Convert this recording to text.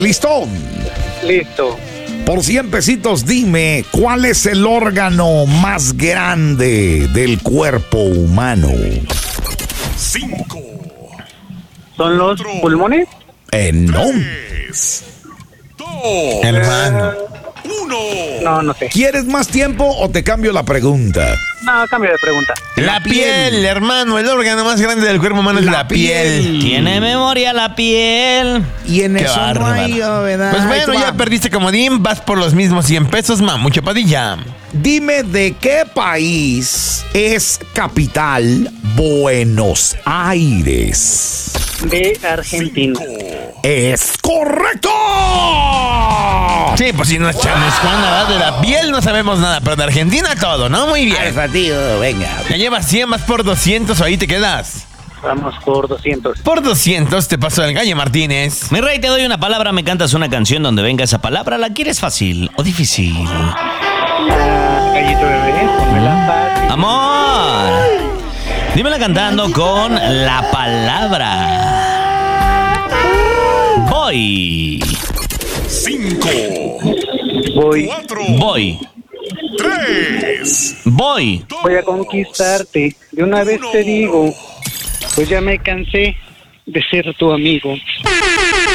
¿Listo? Listo. Por 100 pesitos, dime, ¿cuál es el órgano más grande del cuerpo humano? 5. ¿Son los pulmones? No. 3, 2, Hermano. 1. No sé. ¿Quieres más tiempo o te cambio la pregunta? No, cambio de pregunta. La piel, hermano. El órgano más grande del cuerpo humano es la piel. Tiene memoria la piel. Y en Qué eso no bárbaro. hay novedad. Pues bueno, ya perdiste comodín. Vas por los mismos 100 pesos, Mamucho Padilla. Dime de qué país es capital Buenos Aires. De Argentina. ¡Es correcto! Sí, pues si no es Juan, nada de la piel no sabemos nada, pero de Argentina todo, ¿no? Muy bien. Tío, venga. Ya llevas 100 más por 200 o ahí te quedas. Vamos por 200. Por 200 te pasó el Gallo Martínez. Mi rey, te doy una palabra, me cantas una canción donde venga esa palabra. ¿La quieres fácil o difícil? Gallito bebé, pónmela fácil. Amor, dímela cantando con la palabra. Voy. 5, Voy. 4, Voy. 3, Voy. Voy a conquistarte. De una vez te digo, pues ya me cansé de ser tu amigo.